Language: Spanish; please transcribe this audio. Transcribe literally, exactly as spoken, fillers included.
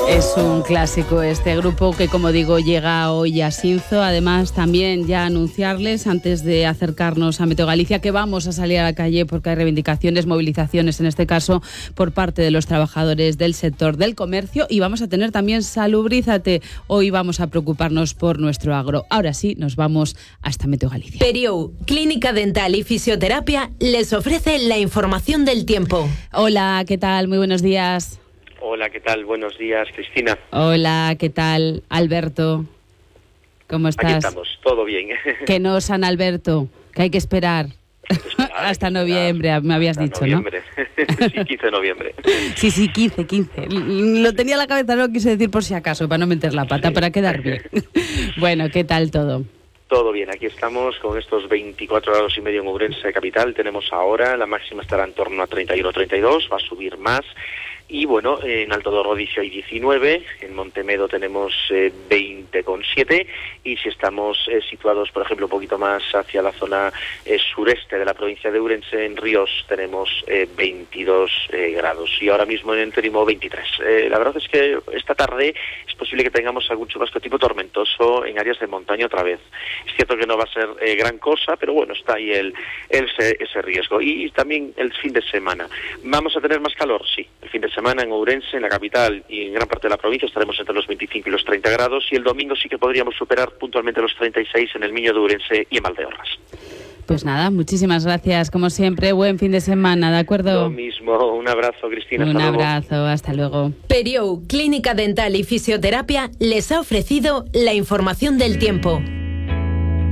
Es un clásico este grupo que, como digo, llega hoy a Sinzo. Además, también ya anunciarles, antes de acercarnos a Meteo Galicia, que vamos a salir a la calle porque hay reivindicaciones, movilizaciones, en este caso, por parte de los trabajadores del sector del comercio. Y vamos a tener también Salubrízate. Hoy vamos a preocuparnos por nuestro agro. Ahora sí, nos vamos hasta Meteo Galicia. Periou, Clínica Dental y Fisioterapia, les ofrece la información del tiempo. Hola, ¿qué tal? Muy buenos días. Hola, ¿qué tal? Buenos días, Cristina. Hola, ¿qué tal? Alberto, ¿cómo estás? Aquí estamos, todo bien. Que no, San Alberto, que hay que esperar. Hay que esperar hasta hay que noviembre, esperar. me habías Hasta dicho, noviembre. ¿no? Sí, quince de noviembre. Sí, sí, quince, quince. Lo tenía en la cabeza, no lo quise decir por si acaso, para no meter la pata, Sí. para quedar bien. Bueno, ¿qué tal todo? Todo bien, aquí estamos con estos veinticuatro grados y medio en Ourense capital. Tenemos ahora, la máxima estará en torno a treinta y uno, treinta y dos, va a subir más. Y bueno, en Alto do Rodicio hay diecinueve, en Montemedo tenemos eh, veinte coma siete, y si estamos eh, situados, por ejemplo, un poquito más hacia la zona eh, sureste de la provincia de Ourense, en Ríos tenemos eh, veintidós eh, grados, y ahora mismo en Entérimo veintitrés. Eh, la verdad es que esta tarde es posible que tengamos algún chubasco tipo tormentoso en áreas de montaña otra vez. Es cierto que no va a ser eh, gran cosa, pero bueno, está ahí el, el ese, ese riesgo. Y también el fin de semana. ¿Vamos a tener más calor? Sí, el fin de semana semana en Ourense, en la capital y en gran parte de la provincia estaremos entre los veinticinco y los treinta grados, y el domingo sí que podríamos superar puntualmente los treinta y seis en el Miño de Ourense y en Valdeorras. Pues nada, muchísimas gracias, como siempre, buen fin de semana, ¿de acuerdo? Lo mismo, un abrazo, Cristina. Un hasta abrazo, luego. hasta luego. Periou, Clínica Dental y Fisioterapia, les ha ofrecido la información del tiempo.